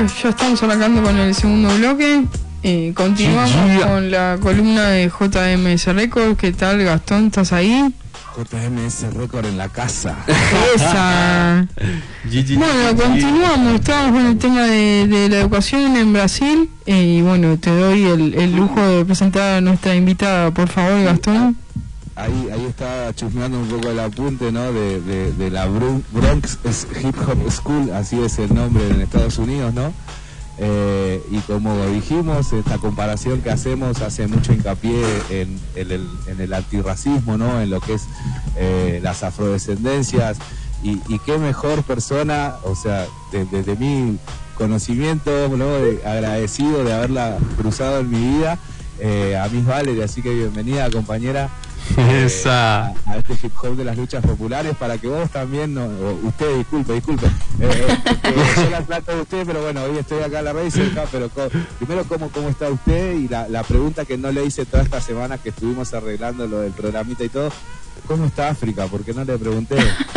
Ya estamos arrancando con el segundo bloque. Continuamos con la columna de JMS Record. ¿Qué tal, Gastón? ¿Estás ahí? JMS Record en la casa. Esa. Bueno, continuamos. Estamos con el tema de la educación en Brasil. Y bueno, te doy el lujo de presentar a nuestra invitada, por favor, Gastón. Ahí está chusmeando un poco el apunte, ¿no? De la Bronx Hip Hop School, así es el nombre en Estados Unidos, ¿no? Y como dijimos, esta comparación que hacemos hace mucho hincapié en el antirracismo, ¿no? En lo que es las afrodescendencias, y qué mejor persona, o sea, desde mi conocimiento, ¿no? Agradecido de haberla cruzado en mi vida, a Miss Valerie, así que bienvenida, compañera. A este hip hop de las luchas populares, para que vos también, usted, disculpe, yo la trato de usted, pero bueno, hoy estoy acá en la red y cerca, pero primero, ¿cómo está usted? Y la pregunta que no le hice toda esta semana que estuvimos arreglando lo del programita y todo, ¿cómo está África? Porque no le pregunté.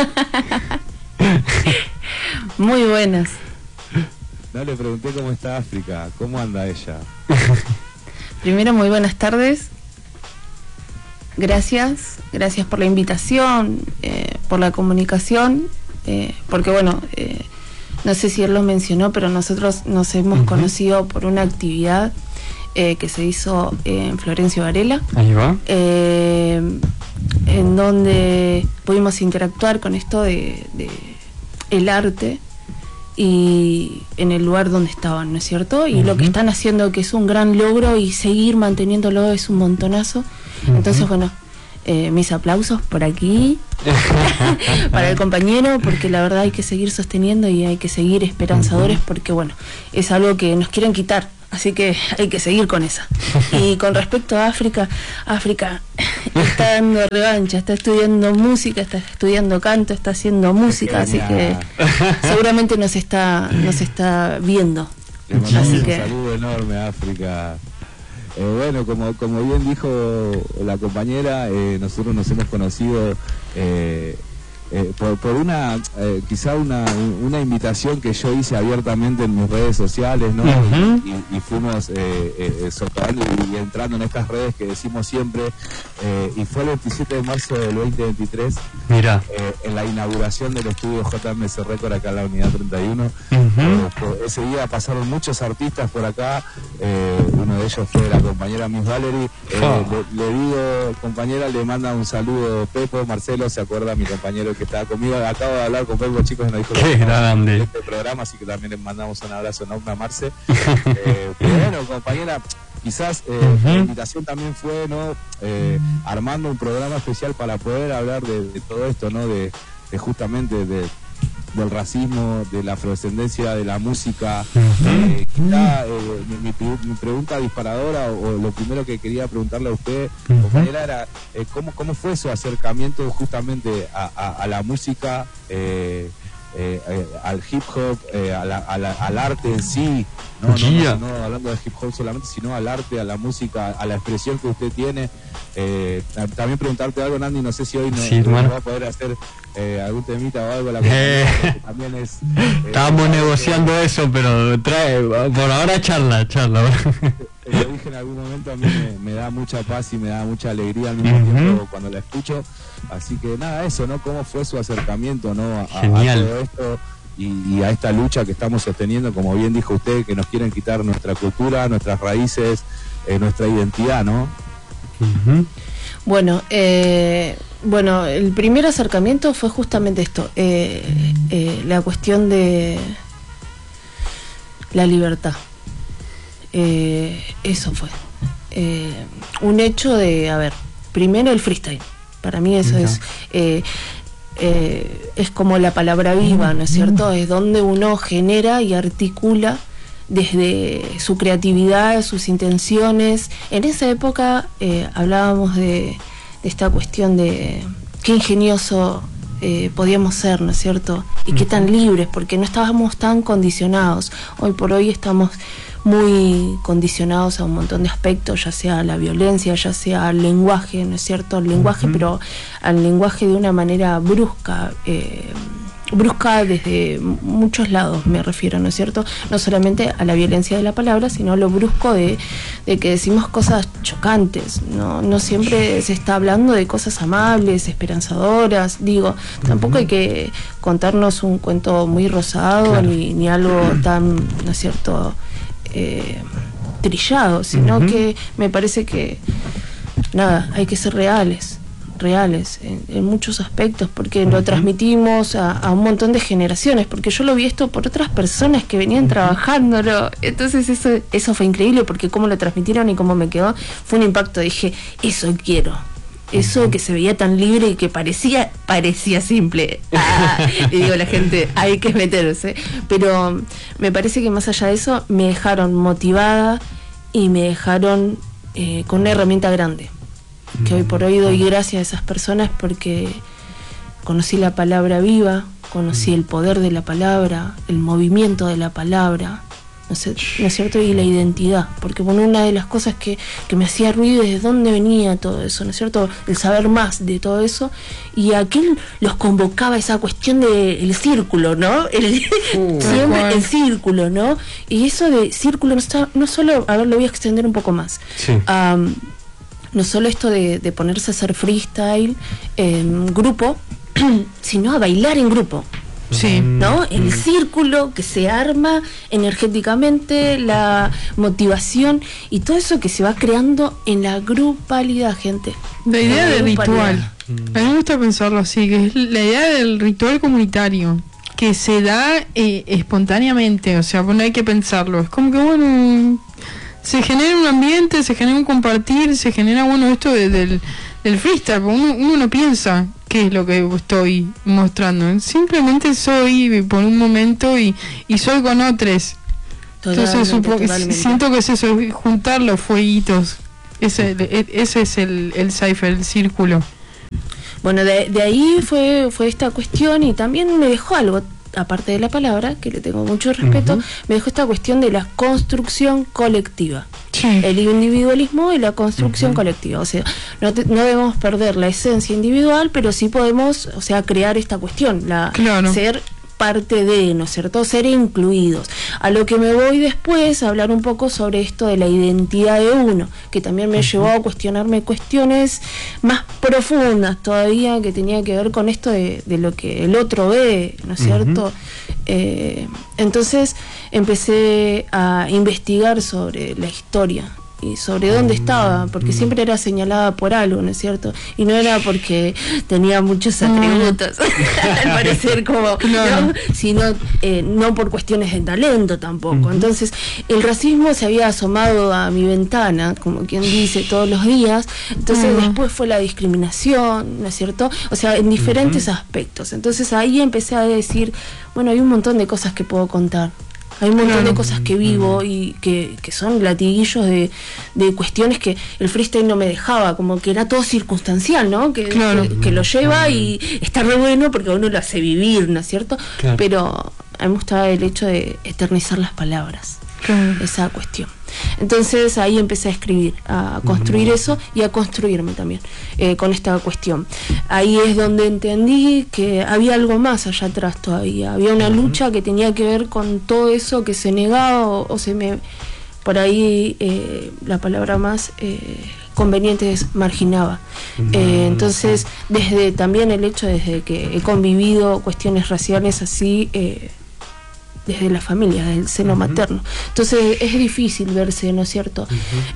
Muy buenas. No le pregunté cómo está África, ¿cómo anda ella? Primero, muy buenas tardes. Gracias por la invitación, por la comunicación, porque bueno, no sé si él lo mencionó, pero nosotros nos hemos conocido por una actividad que se hizo en Florencio Varela. Ahí va. En donde pudimos interactuar con esto de el arte y en el lugar donde estaban, ¿no es cierto? Y lo que están haciendo, que es un gran logro, y seguir manteniéndolo es un montonazo. Entonces, bueno, mis aplausos por aquí para el compañero, porque la verdad hay que seguir sosteniendo y hay que seguir esperanzadores, porque bueno, es algo que nos quieren quitar, así que hay que seguir con esa. Y con respecto a África está dando revancha, está estudiando música, está estudiando canto, está haciendo música, así que seguramente nos está viendo. Le mandamos Así un que saludo enorme a África. Bueno, como bien dijo la compañera, nosotros nos hemos conocido por una quizá una invitación que yo hice abiertamente en mis redes sociales, ¿no? Y fuimos socavando y entrando en estas redes que decimos siempre, y fue el 27 de marzo del 2023. Mira, en la inauguración del estudio JMS Record acá en la unidad 31. Ese día pasaron muchos artistas por acá, uno de ellos fue la compañera Miss Valerie. Le digo, compañera, le manda un saludo Pepo, Marcelo, se acuerda, mi compañero que estaba conmigo, acabo de hablar con Pepo, chicos, y nos dijo qué grande este programa, así que también le mandamos un abrazo enorme a Marce. Pero bueno, compañera, quizás la invitación también fue, ¿no? Armando un programa especial para poder hablar de todo esto, ¿no? De justamente del racismo, de la afrodescendencia, de la música. Quizá mi pregunta disparadora, o lo primero que quería preguntarle a usted, compañera, era ¿cómo fue su acercamiento justamente a la música, al hip hop, al arte en sí, no hablando de hip hop solamente, sino al arte, a la música, a la expresión que usted tiene? También preguntarte algo, Nandi, no sé si hoy no va a poder hacer algún temita o algo, también es... estábamos negociando eso, pero por ahora charla. Lo dije en algún momento, a mí me da mucha paz y me da mucha alegría al mismo tiempo cuando la escucho. Así que nada, eso, ¿no? ¿Cómo fue su acercamiento, ¿no? a todo esto y a esta lucha que estamos sosteniendo, como bien dijo usted, que nos quieren quitar nuestra cultura, nuestras raíces, nuestra identidad, ¿no? Bueno, el primer acercamiento fue justamente esto, la cuestión de la libertad. Eso fue un hecho de, primero el freestyle. Para mí eso es como la palabra viva, ¿no es cierto? Es donde uno genera y articula desde su creatividad, sus intenciones. En esa época hablábamos de esta cuestión de qué ingenioso podíamos ser, ¿no es cierto? Y qué tan libres, porque no estábamos tan condicionados. Hoy por hoy estamos muy condicionados a un montón de aspectos, ya sea la violencia, ya sea el lenguaje, ¿no es cierto? El lenguaje, pero al lenguaje de una manera brusca, brusca desde muchos lados, me refiero, ¿no es cierto? No solamente a la violencia de la palabra, sino a lo brusco de que decimos cosas chocantes, no siempre se está hablando de cosas amables, esperanzadoras, digo, tampoco hay que contarnos un cuento muy rosado, claro, ni algo tan, ¿no es cierto?, trillado, sino que me parece que nada, hay que ser reales en muchos aspectos, porque lo transmitimos a un montón de generaciones, porque yo lo vi esto por otras personas que venían trabajándolo, entonces eso fue increíble, porque cómo lo transmitieron y cómo me quedó, fue un impacto. Dije, eso quiero, eso que se veía tan libre y que parecía simple. Y digo, la gente, hay que meterse, pero me parece que más allá de eso me dejaron motivada y me dejaron con una herramienta grande, que hoy por hoy doy gracias a esas personas, porque conocí la palabra viva, conocí el poder de la palabra, el movimiento de la palabra, ¿no es cierto? Y la identidad, porque bueno, una de las cosas que me hacía ruido es de dónde venía todo eso, ¿no es cierto? El saber más de todo eso, y a quién los convocaba esa cuestión del círculo, ¿no? Siempre el círculo, ¿no? Y eso de círculo no solo, a ver, lo voy a extender un poco más. Sí. No solo esto de ponerse a hacer freestyle en grupo, sino a bailar en grupo. Sí. ¿No? El círculo que se arma energéticamente, la motivación y todo eso que se va creando en la grupalidad, gente. La idea del ritual. A mí me gusta pensarlo así, que es la idea del ritual comunitario, que se da espontáneamente, o sea, no hay que pensarlo. Es como que, bueno, se genera un ambiente, se genera un compartir, se genera, bueno, esto del freestyle, uno no piensa qué es lo que estoy mostrando, simplemente soy por un momento y soy con otros. Entonces siento que es eso, juntar los fueguitos, ese es el cipher, el círculo. Bueno, de ahí fue esta cuestión, y también me dejó algo, aparte de la palabra, que le tengo mucho respeto, me dejó esta cuestión de la construcción colectiva. Sí. El individualismo y la construcción colectiva. O sea, no debemos perder la esencia individual, pero sí podemos, o sea, crear esta cuestión, ser parte de, ¿no es cierto?, ser incluidos. A lo que me voy después a hablar un poco sobre esto de la identidad de uno, que también me llevó a cuestionarme cuestiones más profundas todavía, que tenía que ver con esto de lo que el otro ve, ¿no es cierto? Entonces empecé a investigar sobre la historia y sobre dónde estaba, porque siempre era señalada por algo, ¿no es cierto? Y no era porque tenía muchos atributos, al parecer, como, ¿no? Sino no por cuestiones de talento tampoco. Entonces, el racismo se había asomado a mi ventana, como quien dice, todos los días. Entonces, después fue la discriminación, ¿no es cierto? O sea, en diferentes aspectos. Entonces, ahí empecé a decir, bueno, hay un montón de cosas que puedo contar. Hay un montón de cosas que vivo y que son latiguillos de cuestiones que el freestyle no me dejaba, como que era todo circunstancial, ¿no? Que lo lleva y está re bueno porque uno lo hace vivir, ¿no es cierto? Claro. Pero a mí me gustaba el hecho de eternizar las palabras, esa cuestión. Entonces ahí empecé a escribir, a construir eso y a construirme también con esta cuestión. Ahí es donde entendí que había algo más allá atrás todavía, había una lucha que tenía que ver con todo eso que se negaba o se me... Por ahí la palabra más conveniente es marginaba. Entonces desde también el hecho, desde que he convivido cuestiones raciales así... desde la familia, desde el seno materno. Entonces es difícil verse, ¿no es cierto?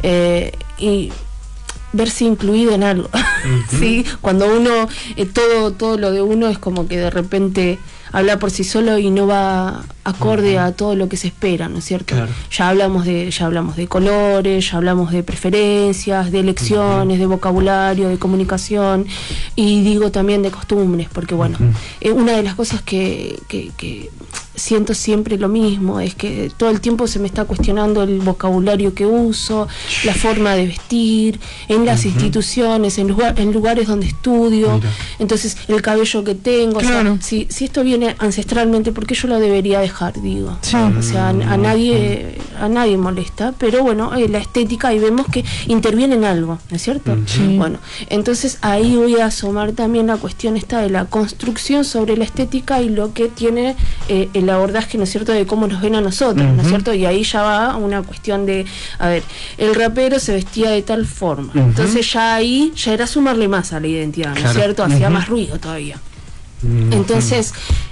Y verse incluido en algo. ¿Sí? Cuando uno, todo lo de uno es como que de repente habla por sí solo y no va acorde a todo lo que se espera, ¿no es cierto? Claro. Ya hablamos de colores, ya hablamos de preferencias, de elecciones, de vocabulario, de comunicación, y digo también de costumbres, porque bueno, una de las cosas que siento siempre lo mismo, es que todo el tiempo se me está cuestionando el vocabulario que uso, la forma de vestir, en las instituciones, en lugares donde estudio. Mira. Entonces el cabello que tengo, claro. O sea, si esto viene ancestralmente, ¿por qué yo lo debería dejar? Digo, sí. O sea, a nadie a nadie molesta, pero bueno, la estética, ahí vemos que interviene en algo, ¿no es cierto? Sí. Bueno, entonces ahí voy a asomar también la cuestión esta de la construcción sobre la estética y lo que tiene el abordaje, ¿no es cierto?, de cómo nos ven a nosotros, ¿no es cierto? Y ahí ya va una cuestión de, a ver, el rapero se vestía de tal forma, entonces ya ahí ya era sumarle más a la identidad, ¿no es cierto? Hacía más ruido todavía. Entonces,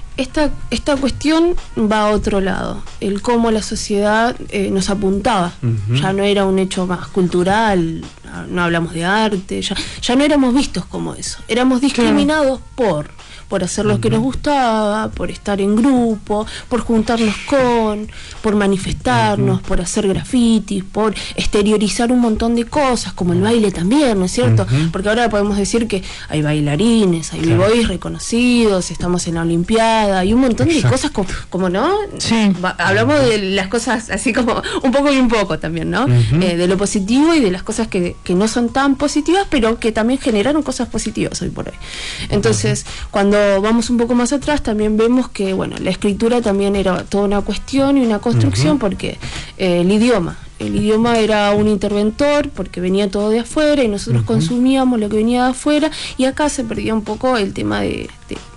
esta cuestión va a otro lado, el cómo la sociedad nos apuntaba, ya no era un hecho más cultural, no hablamos de arte, ya no éramos vistos como eso, éramos discriminados por hacer lo que nos gustaba, por estar en grupo, por juntarnos por manifestarnos, por hacer grafitis, por exteriorizar un montón de cosas, como el baile también, ¿no es cierto? Porque ahora podemos decir que hay bailarines, hay b-boys reconocidos, estamos en la Olimpiada, hay un montón de cosas como ¿no? Sí. Hablamos de las cosas así como un poco y un poco también, ¿no? De lo positivo y de las cosas que no son tan positivas, pero que también generaron cosas positivas hoy por hoy. Entonces, cuando vamos un poco más atrás, también vemos que, bueno, la escritura también era toda una cuestión y una construcción, porque el idioma era un interventor, porque venía todo de afuera y nosotros consumíamos lo que venía de afuera, y acá se perdía un poco el tema de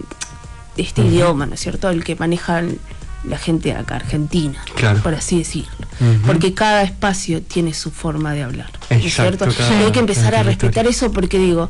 este idioma, ¿no es cierto?, el que manejan la gente de acá, Argentina, por así decirlo, porque cada espacio tiene su forma de hablar, ¿no es cierto? Y hay que empezar a respetar eso, porque digo,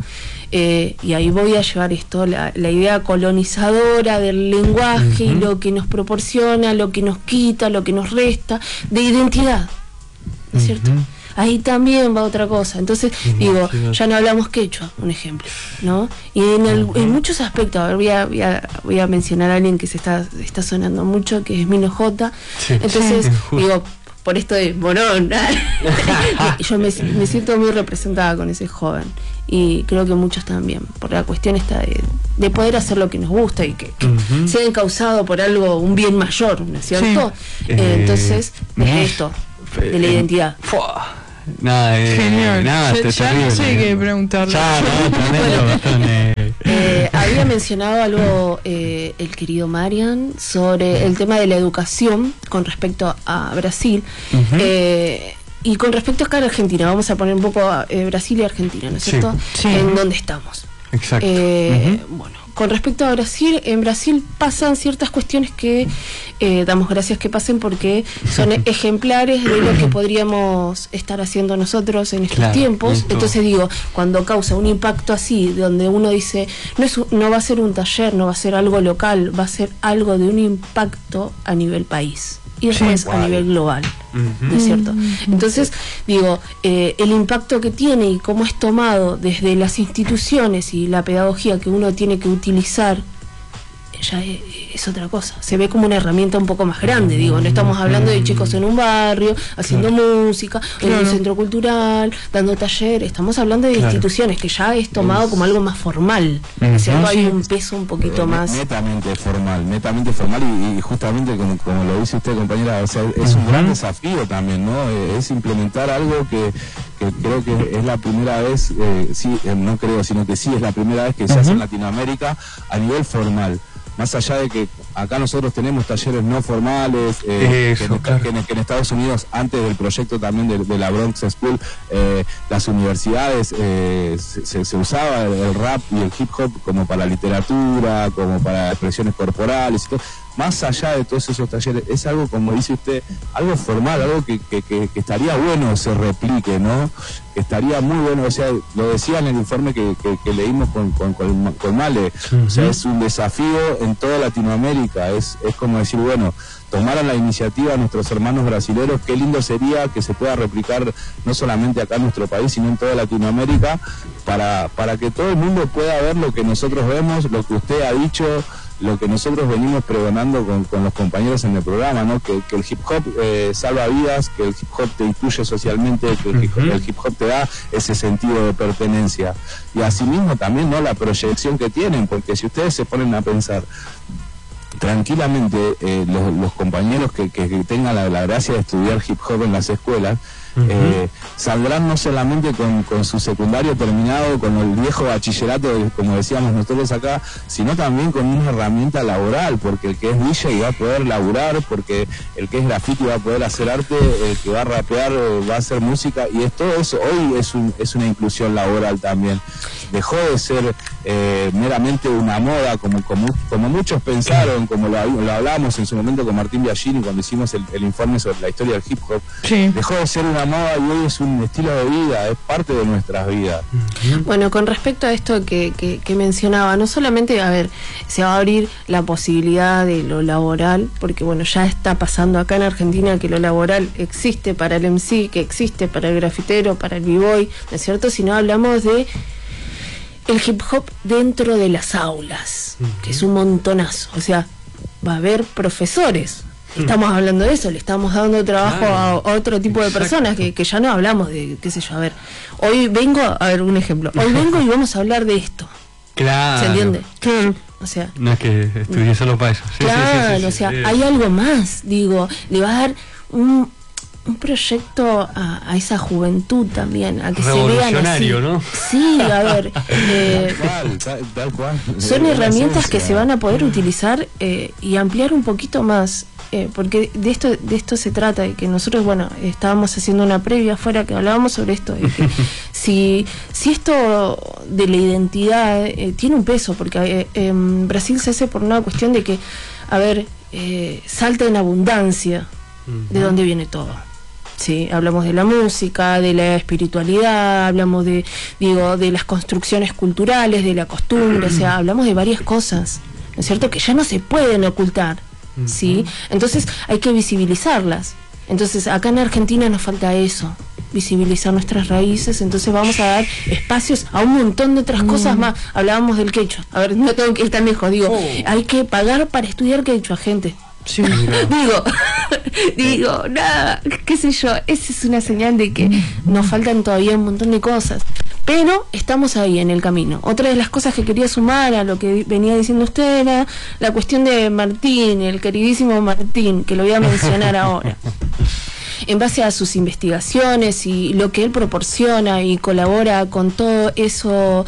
y ahí voy a llevar esto, la idea colonizadora del lenguaje y lo que nos proporciona, lo que nos quita, lo que nos resta, de identidad, ¿no es cierto? Ahí también va otra cosa. Entonces, digo, ya no hablamos quechua, un ejemplo, ¿no? Y en muchos aspectos, a ver, voy a mencionar a alguien que se está sonando mucho, que es Mino J. Entonces, digo, por esto de Morón, yo me siento muy representada con ese joven, y creo que muchos también, por la cuestión esta de poder hacer lo que nos gusta y que sea encausado por algo, un bien mayor, ¿no es cierto? Sí. Entonces, esto, de la identidad. Nada, genial. Nada, ya no sé qué preguntarle. Había mencionado algo el querido Marian sobre el tema de la educación con respecto a Brasil. Y con respecto acá a Argentina, vamos a poner un poco Brasil y Argentina, ¿no es cierto? Sí. En dónde estamos. Exacto. Bueno, con respecto a Brasil, en Brasil pasan ciertas cuestiones que damos gracias que pasen, porque son ejemplares de lo que podríamos estar haciendo nosotros en estos tiempos. Entonces digo, cuando causa un impacto así, donde uno dice, no va a ser un taller, no va a ser algo local, va a ser algo de un impacto a nivel país y después a nivel global, ¿no es cierto? Entonces, digo, el impacto que tiene y cómo es tomado desde las instituciones y la pedagogía que uno tiene que utilizar, ya es otra cosa, se ve como una herramienta un poco más grande, digo, no estamos hablando de chicos en un barrio haciendo música, en un centro cultural, dando talleres, estamos hablando de instituciones que ya es tomado como algo más formal, ¿cierto? Hay un peso un poquito más netamente formal y justamente como lo dice usted, compañera, o sea, es un gran desafío también, ¿no? Es implementar algo que creo que es la primera vez, no creo, sino que sí es la primera vez que se hace en Latinoamérica a nivel formal. Más allá de que acá nosotros tenemos talleres no formales, que en Estados Unidos, antes del proyecto también de la Bronx School, las universidades se usaba el rap y el hip hop como para literatura, como para expresiones corporales y todo. Más allá de todos esos talleres, es algo, como dice usted, algo formal, algo que estaría bueno se replique, ¿no? Que estaría muy bueno, o sea, lo decía en el informe que leímos con Male, o sea, es un desafío en toda Latinoamérica, es como decir, bueno, tomaran la iniciativa nuestros hermanos brasileños, qué lindo sería que se pueda replicar no solamente acá en nuestro país, sino en toda Latinoamérica, para que todo el mundo pueda ver lo que nosotros vemos, lo que usted ha dicho, lo que nosotros venimos pregonando con los compañeros en el programa, ¿no? Que el hip hop salva vidas, que el hip hop te incluye socialmente, que el hip hop te da ese sentido de pertenencia. Y asimismo también, ¿no? La proyección que tienen, porque si ustedes se ponen a pensar, tranquilamente los compañeros que tengan la gracia de estudiar hip hop en las escuelas, saldrán no solamente con su secundario terminado, con el viejo bachillerato, como decíamos nosotros acá, sino también con una herramienta laboral, porque el que es DJ va a poder laburar, porque el que es graffiti va a poder hacer arte, el que va a rapear va a hacer música, y todo eso hoy es una inclusión laboral también. Dejó de ser meramente una moda, como muchos pensaron, como lo hablábamos en su momento con Martín Biagini cuando hicimos el informe sobre la historia del hip hop. Sí. Dejó de ser una moda y hoy es un estilo de vida, es parte de nuestras vidas. Bueno, con respecto a esto que mencionaba, no solamente, a ver, se va a abrir la posibilidad de lo laboral, porque bueno, ya está pasando acá en Argentina que lo laboral existe para el MC, que existe para el grafitero, para el b-boy, ¿no es cierto? Si no hablamos de el hip hop dentro de las aulas, que es un montonazo, o sea, va a haber profesores. Estamos hablando de eso, le estamos dando trabajo a otro tipo de personas que ya no hablamos de, qué sé yo, a ver, hoy vengo, a ver, un ejemplo, hoy vengo y vamos a hablar de esto. Claro. ¿Se entiende? Claro. O sea, no es que estudié solo para eso. Sí, claro, sí, o sea, hay algo más, digo, le va a dar un proyecto a esa juventud también, a que se vean así. ¿No? Sí, a ver, Tal cual. son herramientas que se van a poder utilizar y ampliar un poquito más, porque de esto se trata, de que nosotros, bueno, estábamos haciendo una previa afuera que hablábamos sobre esto, de que si esto de la identidad tiene un peso, porque en Brasil se hace por una cuestión de que, a ver, salta en abundancia de dónde viene todo. Sí, hablamos de la música, de la espiritualidad, hablamos de las construcciones culturales, de la costumbre, o sea, hablamos de varias cosas, ¿no es cierto?, que ya no se pueden ocultar, ¿sí? Entonces hay que visibilizarlas. Entonces acá en Argentina nos falta eso, visibilizar nuestras raíces, entonces vamos a dar espacios a un montón de otras cosas más. Hablábamos del quechua, a ver, no tengo que ir tan lejos, hay que pagar para estudiar quechua, gente. Sí. digo, nada, qué sé yo, esa es una señal de que nos faltan todavía un montón de cosas, pero estamos ahí en el camino. Otra de las cosas que quería sumar a lo que venía diciendo usted era la cuestión de Martín, el queridísimo Martín, que lo voy a mencionar ahora. En base a sus investigaciones y lo que él proporciona y colabora con todo eso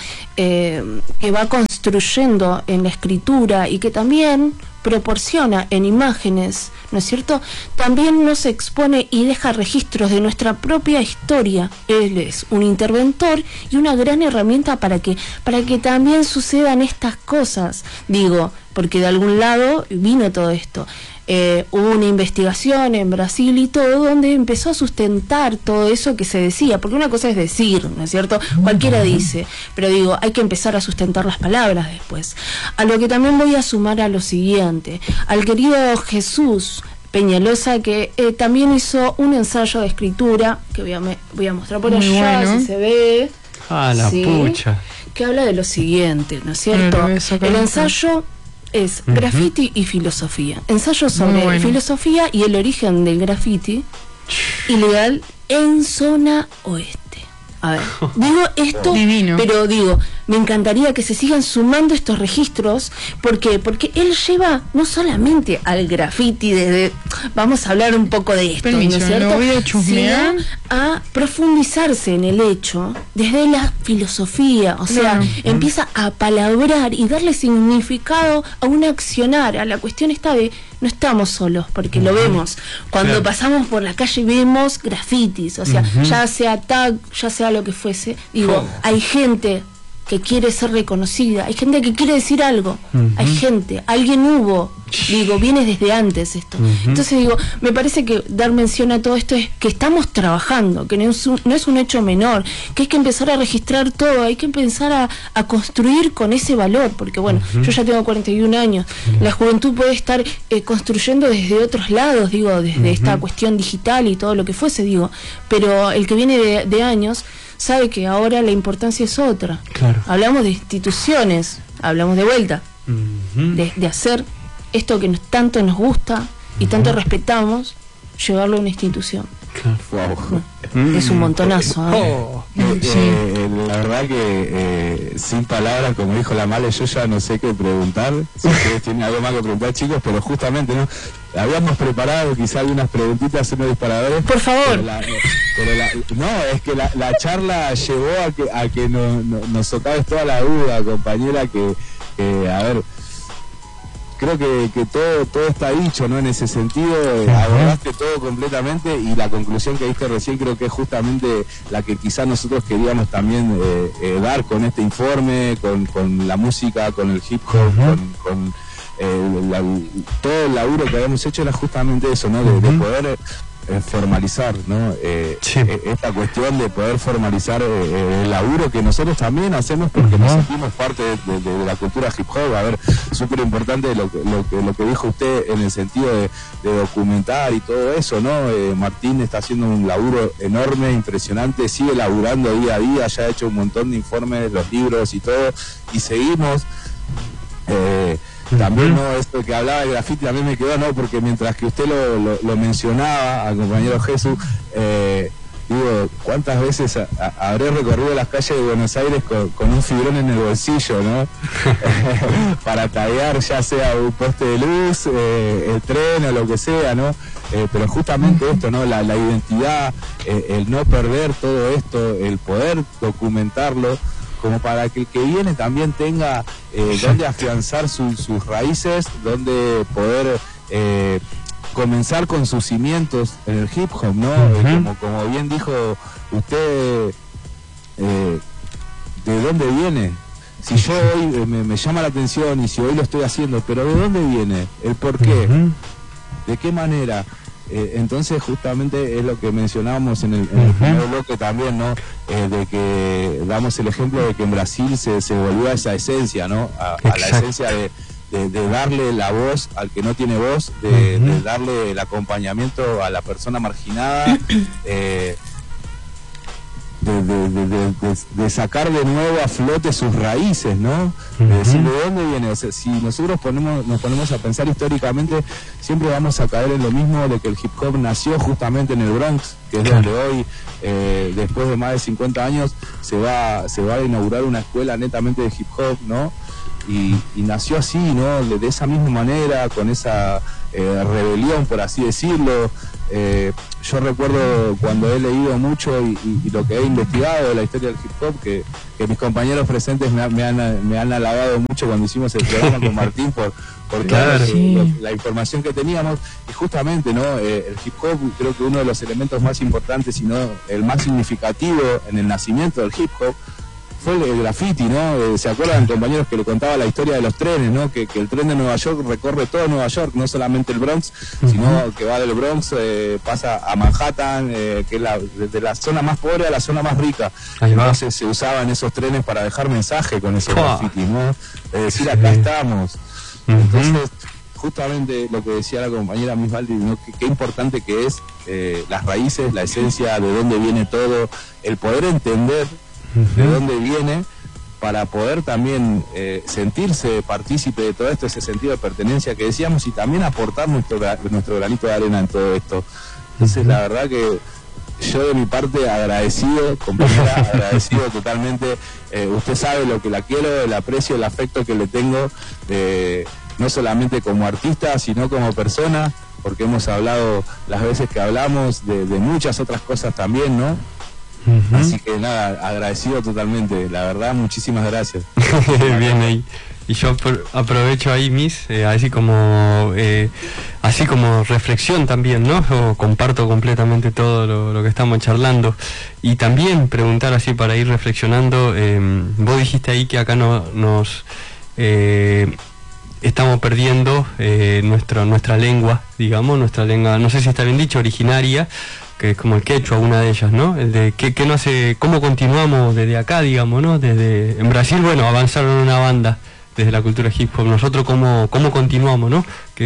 que va construyendo en la escritura y que también proporciona en imágenes, ¿no es cierto?, también nos expone y deja registros de nuestra propia historia. Él es un interventor y una gran herramienta para que también sucedan estas cosas, digo, porque de algún lado vino todo esto. Hubo una investigación en Brasil y todo, donde empezó a sustentar todo eso que se decía, porque una cosa es decir, ¿no es cierto? Cualquiera dice, pero digo, hay que empezar a sustentar las palabras después. A lo que también voy a sumar a lo siguiente, al querido Jesús Peñalosa, que también hizo un ensayo de escritura, que voy a mostrar por allá, si se ve. Ah, la pucha. Que habla de lo siguiente, ¿no es cierto? El ensayo es graffiti y filosofía. Ensayo sobre filosofía y el origen del graffiti ilegal en zona oeste. A ver, digo esto, divino, pero digo, me encantaría que se sigan sumando estos registros. ¿Por qué? Porque él lleva no solamente al graffiti desde, vamos a hablar un poco de esto, permiso, ¿no es cierto?, voy a chusmear, sino a profundizarse en el hecho desde la filosofía, o sea, empieza a palabrar y darle significado a un accionar, a la cuestión esta de no estamos solos, porque lo vemos. Cuando pasamos por la calle vemos grafitis, o sea, ya sea tag, ya sea lo que fuese, digo, hay gente que quiere ser reconocida, hay gente que quiere decir algo, hay gente, alguien hubo, digo, viene desde antes esto. Entonces digo, me parece que dar mención a todo esto es que estamos trabajando, que no es un hecho menor, que hay que empezar a registrar todo, hay que empezar a construir con ese valor, porque bueno, yo ya tengo 41 años, la juventud puede estar construyendo desde otros lados, digo, desde esta cuestión digital y todo lo que fuese, digo, pero el que viene de años sabe que ahora la importancia es otra. Claro. Hablamos de instituciones, hablamos de vuelta, de hacer esto que tanto nos gusta y tanto respetamos, llevarlo a una institución. Wow. Es un montonazo. La verdad que sin palabras, como dijo la Male, yo ya no sé qué preguntar. Si ustedes tienen algo más que preguntar, chicos, pero justamente no habíamos preparado quizá algunas preguntitas, unos disparadores. Por favor. No, es que la charla llevó a que nos socaves toda la duda, compañera, que a ver, creo que todo está dicho, ¿no? En ese sentido, abordaste todo completamente, y la conclusión que diste recién creo que es justamente la que quizás nosotros queríamos también dar con este informe, con la música, con el hip hop, con todo el laburo que habíamos hecho era justamente eso, ¿no? De poder formalizar, ¿no? Esta cuestión de poder formalizar el laburo que nosotros también hacemos, porque nos sentimos parte de la cultura hip hop. A ver, súper importante lo que dijo usted en el sentido de documentar y todo eso, ¿no? Martín está haciendo un laburo enorme, impresionante, sigue laburando día a día, ya ha hecho un montón de informes, los libros y todo, y seguimos. También, ¿no? Esto que hablaba de graffiti también me quedó, ¿no? Porque mientras que usted lo mencionaba al compañero Jesús, digo, ¿cuántas veces habré recorrido las calles de Buenos Aires con un fibrón en el bolsillo, ¿no? Para tallar ya sea un poste de luz, el tren o lo que sea, ¿no? Pero justamente esto, ¿no? La identidad, el no perder todo esto, el poder documentarlo, como para que el que viene también tenga donde afianzar sus raíces, donde poder comenzar con sus cimientos en el hip hop, ¿no? Como bien dijo usted, ¿de dónde viene? Si yo hoy me llama la atención y si hoy lo estoy haciendo, pero ¿de dónde viene? ¿El por qué? ¿De qué manera? Entonces justamente es lo que mencionábamos en el primer bloque también, ¿no? De que damos el ejemplo de que en Brasil se volvió a esa esencia, ¿no? A la esencia de darle la voz al que no tiene voz, de darle el acompañamiento a la persona marginada, de sacar de nuevo a flote sus raíces, ¿no? De decir, ¿de dónde viene? O sea, si nosotros nos ponemos a pensar históricamente, siempre vamos a caer en lo mismo, de que el hip hop nació justamente en el Bronx, que es donde hoy, después de más de 50 años, se va a inaugurar una escuela netamente de hip hop, ¿no? Y nació así, ¿no? De esa misma manera, con esa rebelión, por así decirlo. Yo recuerdo cuando he leído mucho y lo que he investigado de la historia del hip hop, que mis compañeros presentes me han alabado mucho cuando hicimos el programa con Martín por toda la información que teníamos, y justamente, ¿no? El hip hop, creo que uno de los elementos más importantes, si no el más significativo en el nacimiento del hip hop, fue el graffiti, ¿no? ¿Se acuerdan, compañeros, que le contaba la historia de los trenes, ¿no? Que el tren de Nueva York recorre todo Nueva York, no solamente el Bronx, sino que va del Bronx, pasa a Manhattan, que es desde la zona más pobre a la zona más rica. Entonces se usaban esos trenes para dejar mensaje con esos graffiti, ¿no? Es decir, acá estamos. Entonces, justamente lo que decía la compañera Miss Baldi, ¿no? Qué importante que es las raíces, la esencia, de dónde viene todo, el poder entender de dónde viene, para poder también sentirse partícipe de todo esto, ese sentido de pertenencia que decíamos, y también aportar nuestro granito de arena en todo esto. Entonces, la verdad que yo de mi parte agradecido, compañera, agradecido totalmente. Usted sabe lo que la quiero, el aprecio, el afecto que le tengo, no solamente como artista, sino como persona, porque hemos hablado las veces que hablamos de muchas otras cosas también, ¿no? Así que nada, agradecido totalmente, la verdad, muchísimas gracias. Bien ahí. Y yo aprovecho ahí, Miss, así como reflexión también, ¿no? Yo comparto completamente todo lo que estamos charlando. Y también preguntar así para ir reflexionando, vos dijiste ahí que acá nos estamos perdiendo nuestra lengua, digamos, nuestra lengua, no sé si está bien dicho, originaria, que es como el quechua, una de ellas, ¿no? El de ¿qué no hace, cómo continuamos desde acá, digamos, ¿no? En Brasil, bueno, avanzaron una banda desde la cultura hip hop. Nosotros cómo continuamos, ¿no?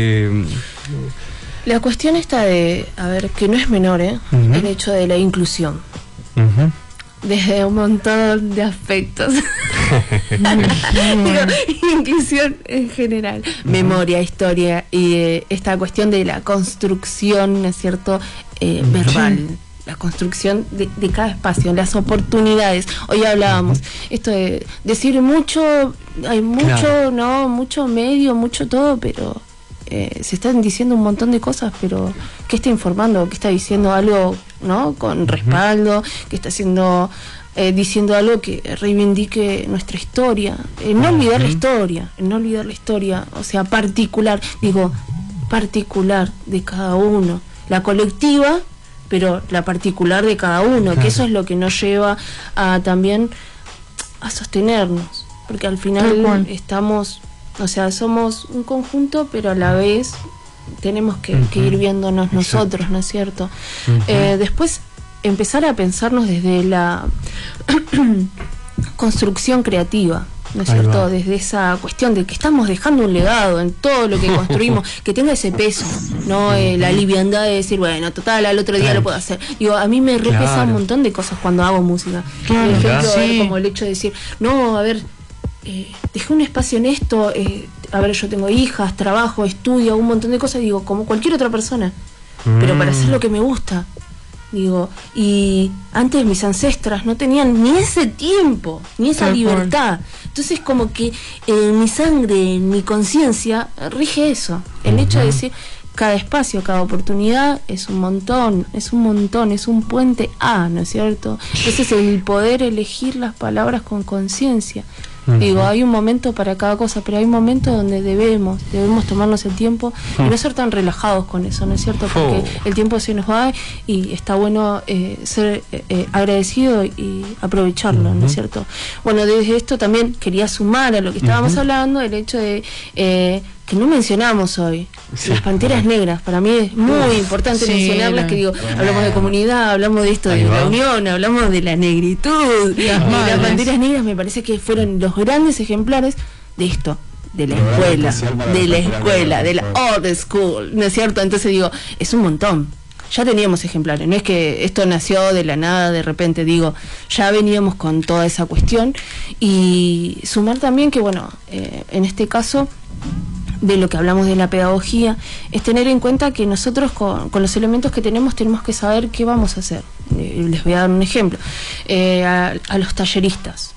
La cuestión está de, a ver, que no es menor, el hecho de la inclusión. Desde un montón de aspectos. Inclusión en general, memoria, historia y esta cuestión de la construcción, ¿no es cierto?, verbal. La construcción de cada espacio, las oportunidades. Hoy hablábamos esto de decir mucho, hay mucho, ¿no? Mucho medio, mucho todo, pero se están diciendo un montón de cosas, pero ¿qué está informando? ¿Qué está diciendo algo, ¿no?, con respaldo? ¿Qué está haciendo? Diciendo algo que reivindique nuestra historia, no olvidar la historia, no olvidar la historia, o sea, particular de cada uno, la colectiva, pero la particular de cada uno, que eso es lo que nos lleva a también a sostenernos, porque al final estamos, o sea, somos un conjunto, pero a la vez tenemos que ir viéndonos nosotros, ¿no es cierto? Después empezar a pensarnos desde la construcción creativa, ¿no es cierto? Desde esa cuestión de que estamos dejando un legado en todo lo que construimos, que tenga ese peso, no la liviandad de decir, bueno, total, al otro día lo puedo hacer. Digo, a mí me repesa un montón de cosas cuando hago música. Por ejemplo, como el hecho de decir, no, a ver, dejé un espacio en esto, a ver, yo tengo hijas, trabajo, estudio, un montón de cosas, digo, como cualquier otra persona, pero para hacer lo que me gusta. Digo, y antes mis ancestras no tenían ni ese tiempo, ni esa libertad. Entonces como que en mi sangre, en mi conciencia, rige eso. El hecho de decir, cada espacio, cada oportunidad es un montón, es un puente A, ¿no es cierto? Entonces el poder elegir las palabras con conciencia. Digo, hay un momento para cada cosa, pero hay un momento donde debemos tomarnos el tiempo y no ser tan relajados con eso, ¿no es cierto? Porque el tiempo se nos va y está bueno ser agradecido y aprovecharlo, ¿no es cierto? Bueno, desde esto también quería sumar a lo que estábamos hablando, el hecho de que no mencionamos hoy, las panteras negras. Para mí es muy importante mencionarlas, que digo, hablamos de comunidad, hablamos de esto, de la unión, hablamos de la negritud, y las panteras negras me parece que fueron los grandes ejemplares de esto, de la escuela, de la old school, ¿no es cierto? Entonces digo, es un montón. Ya teníamos ejemplares, no es que esto nació de la nada de repente, digo, ya veníamos con toda esa cuestión. Y sumar también que, bueno, en este caso, de lo que hablamos de la pedagogía, es tener en cuenta que nosotros con los elementos que tenemos que saber qué vamos a hacer. Les voy a dar un ejemplo. A los talleristas.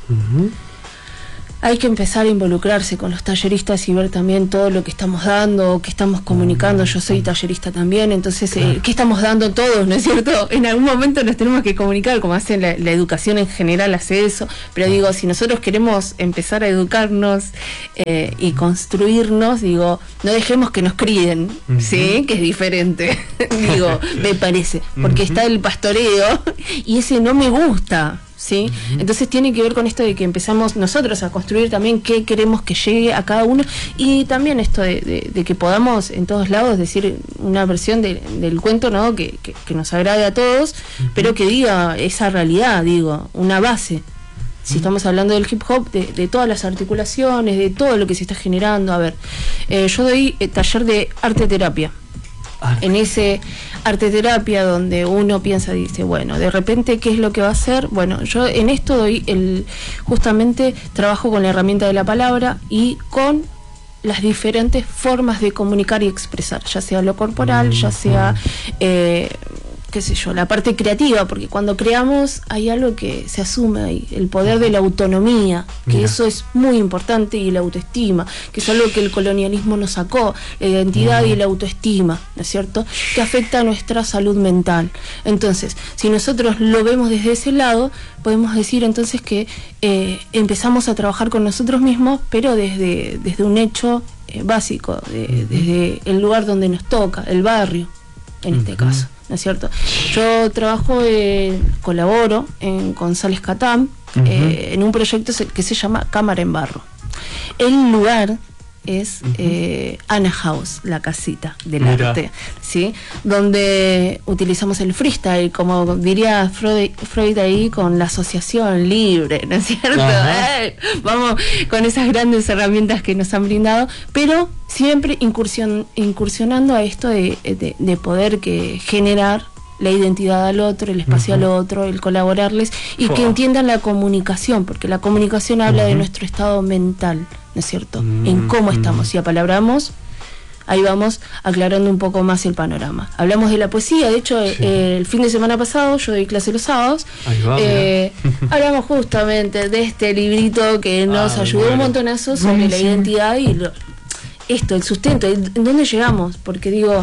Hay que empezar a involucrarse con los talleristas y ver también todo lo que estamos dando, qué estamos comunicando. Yo soy tallerista también, entonces, ¿qué estamos dando todos, no es cierto? En algún momento nos tenemos que comunicar, como hace la educación en general, hace eso. Pero digo, si nosotros queremos empezar a educarnos y construirnos, digo, no dejemos que nos críen, ¿sí? Que es diferente, digo, me parece. Porque está el pastoreo y ese no me gusta. ¿Sí? Entonces tiene que ver con esto de que empezamos nosotros a construir también qué queremos que llegue a cada uno, y también esto de que podamos en todos lados decir una versión del cuento, ¿no? que nos agrade a todos, pero que diga esa realidad, digo, una base. Si estamos hablando del hip hop, de todas las articulaciones, de todo lo que se está generando. A ver, yo doy taller de arte terapia. En ese arte terapia donde uno piensa, dice, bueno, de repente, ¿qué es lo que va a hacer? Bueno, yo en esto doy justamente trabajo con la herramienta de la palabra y con las diferentes formas de comunicar y expresar, ya sea lo corporal, ya sea qué sé yo, la parte creativa, porque cuando creamos hay algo que se asume ahí, el poder de la autonomía, que eso es muy importante, y la autoestima, que es algo que el colonialismo nos sacó, la identidad y la autoestima, ¿no es cierto?, que afecta a nuestra salud mental. Entonces, si nosotros lo vemos desde ese lado, podemos decir entonces que empezamos a trabajar con nosotros mismos, pero desde un hecho básico, desde el lugar donde nos toca, el barrio, en este caso, ¿no es cierto? Yo trabajo, colaboro en González Catán, en un proyecto que se llama Cámara en Barro. El lugar es Ana House, la casita del arte, ¿sí? Donde utilizamos el freestyle, como diría Freud ahí, con la asociación libre, ¿no es cierto? Vamos con esas grandes herramientas que nos han brindado, pero siempre incursionando a esto de poder generar la identidad al otro, el espacio al otro, el colaborarles y que entiendan la comunicación, porque la comunicación habla de nuestro estado mental, ¿no es cierto? En cómo estamos. Si apalabramos, ahí vamos aclarando un poco más el panorama. Hablamos de la poesía, de hecho, el fin de semana pasado, yo doy clase los sábados, hablamos justamente de este librito que nos ayudó un montonazo sobre la identidad y el sustento, en dónde llegamos, porque digo,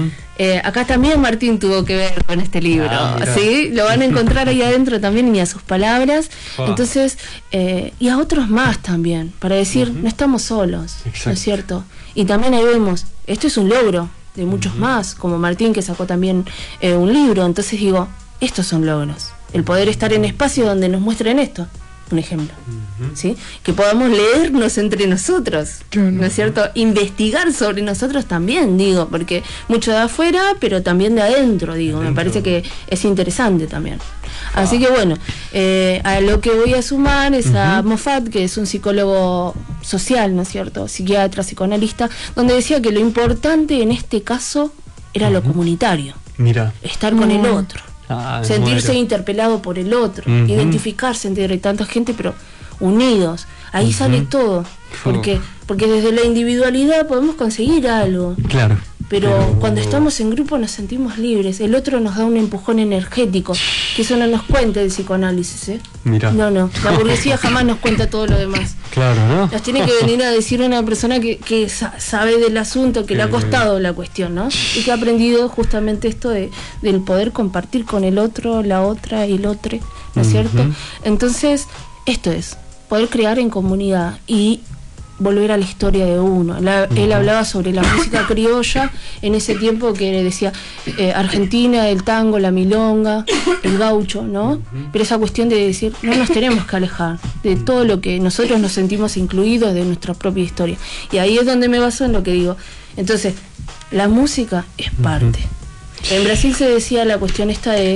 acá también Martín tuvo que ver con este libro, ¿sí? Lo van a encontrar ahí adentro también y a sus palabras, entonces, y a otros más también, para decir, no estamos solos, ¿no es cierto? Y también ahí vemos, esto es un logro de muchos más, como Martín que sacó también un libro, entonces digo, estos son logros, el poder estar en espacios donde nos muestren esto, un ejemplo, ¿sí? Que podamos leernos entre nosotros, ¿no es cierto? Investigar sobre nosotros también, digo, porque mucho de afuera, pero también de adentro, digo, me parece que es interesante también. Así que bueno, a lo que voy a sumar es a Moffat, que es un psicólogo social, ¿no es cierto? Psiquiatra, psicoanalista, donde decía que lo importante en este caso era lo comunitario. Mira. Estar con el otro. Sentirse interpelado por el otro, identificarse entre tanta gente, pero unidos. Ahí sale todo. Porque desde la individualidad podemos conseguir algo. Claro. Pero cuando estamos en grupo nos sentimos libres. El otro nos da un empujón energético, que eso no nos cuenta el psicoanálisis, ¿eh? Mira. No, la burguesía jamás nos cuenta todo lo demás. Claro, ¿no? Nos tiene que venir a decir una persona que sabe del asunto, que le ha costado la cuestión, ¿no? Y que ha aprendido justamente esto del poder compartir con el otro, la otra y el otro, ¿no es cierto? Entonces, esto es, poder crear en comunidad y volver a la historia de uno. Él hablaba sobre la música criolla en ese tiempo que decía Argentina, el tango, la milonga, el gaucho, ¿no? Pero esa cuestión de decir, no nos tenemos que alejar de todo lo que nosotros nos sentimos incluidos de nuestra propia historia. Y ahí es donde me baso en lo que digo. Entonces, la música es parte. En Brasil se decía la cuestión esta de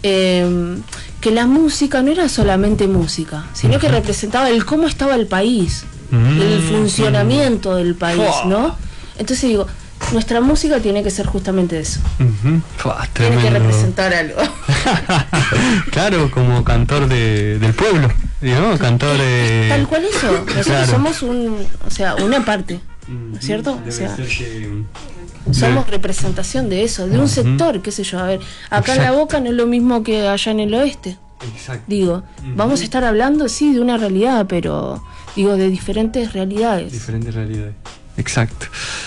que la música no era solamente música, sino que representaba el cómo estaba el país, el funcionamiento del país, ¿no? Entonces digo, nuestra música tiene que ser justamente eso. Tiene que representar algo. Claro, como cantor del pueblo, ¿no? Cantor tal cual eso. Nosotros somos una parte, ¿no es cierto? O sea, somos representación de eso, de un sector, qué sé yo. A ver, acá en La Boca no es lo mismo que allá en el oeste. Digo, vamos a estar hablando, sí, de una realidad, pero digo, de diferentes realidades. Exacto.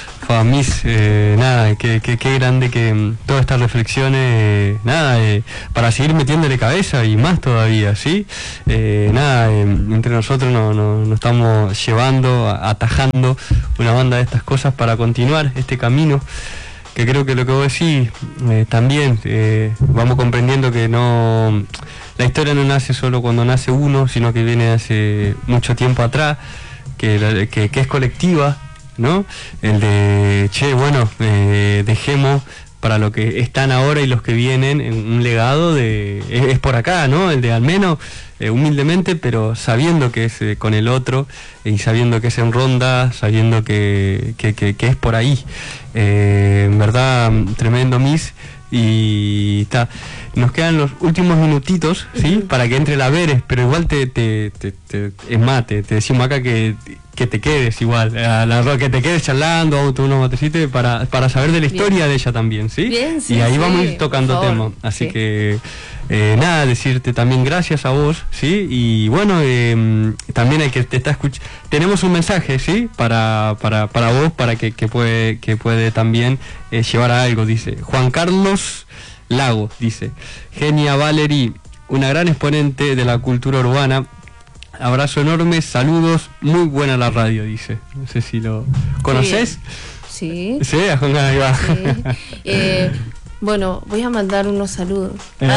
Nada, qué grande que todas estas reflexiones, para seguir metiéndole cabeza y más todavía, ¿sí? Entre nosotros nos estamos llevando, atajando una banda de estas cosas para continuar este camino, que creo que lo que vos decís también, vamos comprendiendo que la historia no nace solo cuando nace uno, sino que viene hace mucho tiempo atrás, que es colectiva, ¿no? El de, dejemos para lo que están ahora y los que vienen un legado es por acá, ¿no? El de al menos humildemente, pero sabiendo que es con el otro y sabiendo que es en ronda, sabiendo que es por ahí. En verdad, tremendo, Miss. Y nos quedan los últimos minutitos, ¿sí? Para que entre la Veres, pero igual es más, te decimos acá que te quedes igual, que te quedes charlando, unos matecitos para saber de la historia de ella también, ¿sí? Bien, sí, y ahí vamos a ir tocando temas, así que decirte también gracias a vos, ¿sí? Y bueno, también hay que te está escuchando, tenemos un mensaje, ¿sí? Para vos, para que puede también llevar a algo, dice Juan Carlos Lago, dice: Genia Valerie, una gran exponente de la cultura urbana. Abrazo enorme, saludos, muy buena la radio, dice. No sé si lo conoces. Sí. Sí, a Juan ahí va. Sí. Bueno, voy a mandar unos saludos.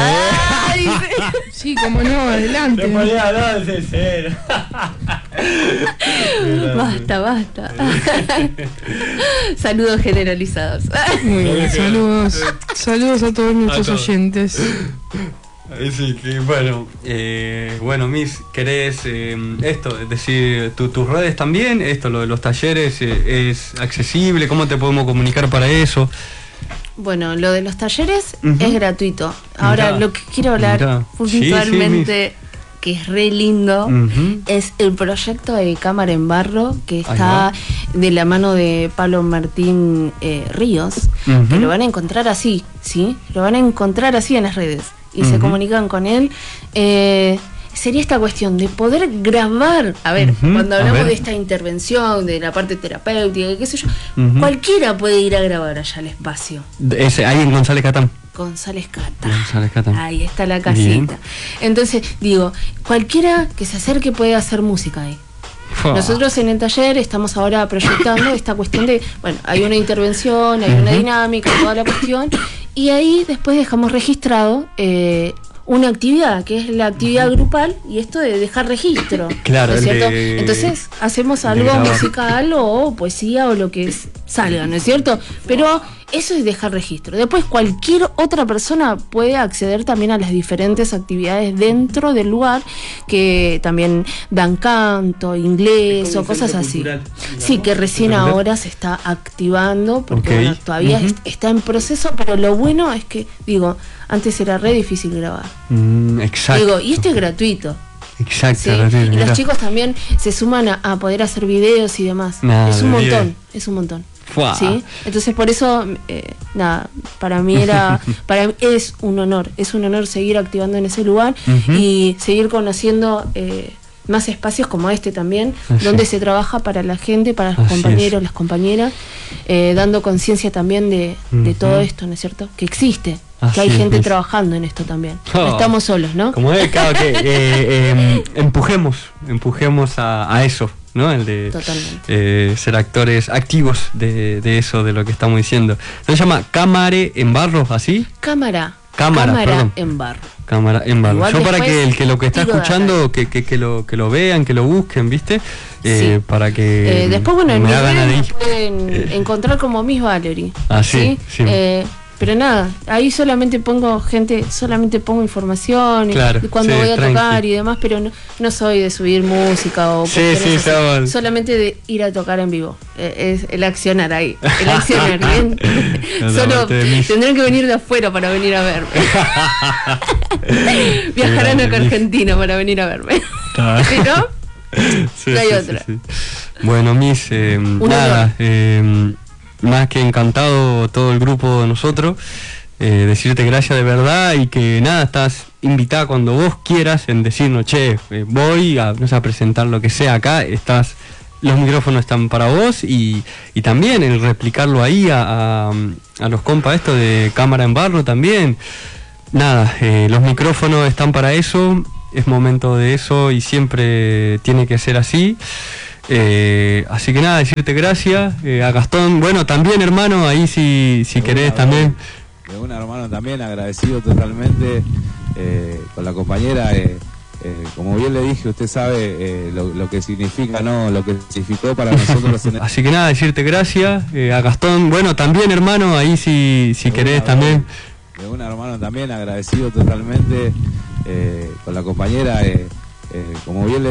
Sí, como no, adelante. Basta. Saludos generalizados. Muy bien, saludos a todos nuestros oyentes. Sí, que bueno, Miss, ¿querés decir tus redes también? Lo de los talleres es accesible, ¿cómo te podemos comunicar para eso? Bueno, lo de los talleres es gratuito. Ahora, lo que quiero hablar puntualmente, que es re lindo, es el proyecto de Cámara en Barro, que está de la mano de Pablo Martín Ríos, que lo van a encontrar así, ¿sí? Lo van a encontrar así en las redes, y se comunican con él. Sería esta cuestión de poder grabar, a ver, cuando hablamos de esta intervención, de la parte terapéutica, qué sé yo, cualquiera puede ir a grabar allá al espacio. Ahí en González Catán. González Catán. Ahí está la casita. Bien. Entonces, digo, cualquiera que se acerque puede hacer música ahí. Nosotros en el taller estamos ahora proyectando esta cuestión de, bueno, hay una intervención, hay una dinámica, toda la cuestión, y ahí después dejamos registrado una actividad, que es la actividad grupal, y esto de dejar registro. Claro, ¿no es cierto? Entonces hacemos algo musical o poesía o lo que salga, ¿no es cierto? Pero eso es dejar registro. Después cualquier otra persona puede acceder también a las diferentes actividades dentro del lugar, que también dan canto, inglés o cosas así. Sí, que recién ahora se está activando, porque bueno, todavía está en proceso, pero lo bueno es que, digo, antes era re difícil grabar. Exacto. Digo, y esto es gratuito. Exacto. ¿Sí? Y los chicos también se suman a poder hacer videos y demás. Es un montón, es un montón. ¿Sí? Entonces por eso, para mí es un honor seguir activando en ese lugar y seguir conociendo más espacios como este también, donde se trabaja para la gente, para los compañeros, las compañeras, dando conciencia también de todo esto, ¿no es cierto? Que existe. Que hay gente trabajando en esto también. No estamos solos, ¿no? Como es, claro, que empujemos a eso, ¿no? El de ser actores activos de eso, de lo que estamos diciendo. ¿Se llama Cámara en Barro, así? Cámara en Barro. Cámara en Barro. Igual yo para que el que lo que está escuchando, que lo vean, que lo busquen, ¿viste? Para que después, bueno, en mi redes pueden encontrar como Miss Valerie. ¿Sí? Pero nada, ahí solamente pongo información, claro, y cuando voy a tocar y demás, pero no soy de subir música o solamente de ir a tocar en vivo. Es el accionar ahí, el accionar. Bien. Solo tendrán que venir de afuera para venir a verme. Viajarán acá a Argentina para venir a verme. ¿No? No hay otra. Bueno, Miss, nada, más que encantado todo el grupo de nosotros, decirte gracias de verdad, y que nada, estás invitada cuando vos quieras en decirnos, che, voy a presentar lo que sea acá, los micrófonos están para vos, y también el replicarlo ahí a los compas esto de Cámara en Barro también. Nada, los micrófonos están para eso, es momento de eso y siempre tiene que ser así. Así que nada, decirte gracias, a Gastón, bueno, también hermano, ahí si querés también. De un hermano también, agradecido totalmente con la compañera, como bien le dije, usted sabe lo que significa, ¿no? Lo que significó para nosotros. Así que nada, decirte gracias, a Gastón, bueno, también hermano, ahí si querés también. De un hermano también, agradecido totalmente con la compañera, como bien le